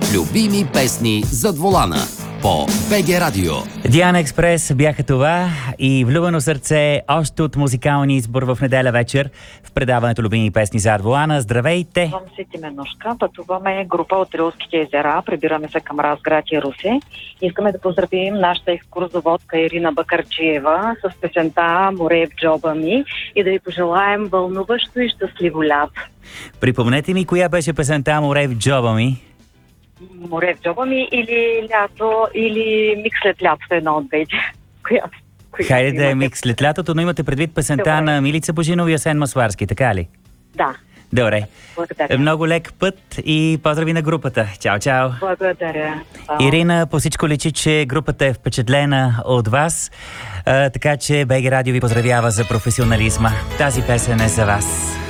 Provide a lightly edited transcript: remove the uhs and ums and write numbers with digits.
Любими песни зад волана по БГ Радио. Диана Експрес бяха това и Влюбено сърце още от музикалния избор в неделя вечер в предаването Любими песни зад волана. Здравейте! Казвам се Теменушка. Пътуваме група от Рилските езера. Прибираме се към Разград и Русе. Искаме да поздравим нашата екскурзоводка Ирина Бакарчиева с песента "Море в джоба ми" и да ви пожелаем вълнуващо и щастливо лято. Припомнете ми, коя беше песента "Море в джоба ми"? "Море в джоба ми" или "Лято", или "Миг след лятото", едно от двете. Хайде да е "Миг след лятото", но имате предвид песента Добре. на Милица Божинова и Асен Масларски, така ли? Да. Добре. Благодаря. Много лек път и поздрави на групата. Чао, чао! Благодаря. Ирина, по всичко личи, че групата е впечатлена от вас, така че БГ Радио ви поздравява за професионализма. Тази песен е за вас.